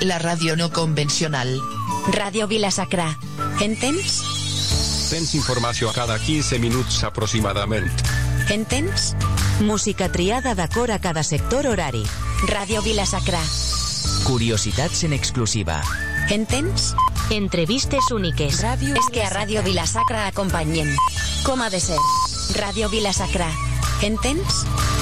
la ràdio no convencional. Ràdio Vila-sacra. Entens? Tens informació cada 15 minuts aproximadament. Entens? Música triada d'acord a cada sector horari. Ràdio Vila-sacra. Curiositats en exclusiva. Entens? Entrevistes úniques. És que a Ràdio Vila-sacra acompanyem. Com ha de ser? Ràdio Vila-sacra. Entens?